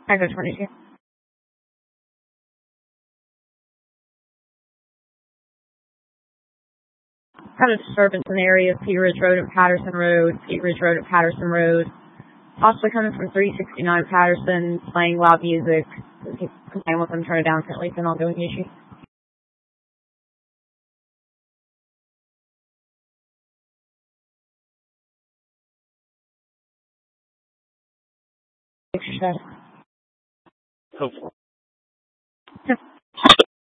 Echo 22. Had a disturbance in the area of Peter Ridge Road and Patterson Road, Peter Ridge Road and Patterson Road. Possibly coming from 369 Patterson, playing loud music. Complain with them, turn it down, currently it's an ongoing issue. Exercise. Hopefully. Yep.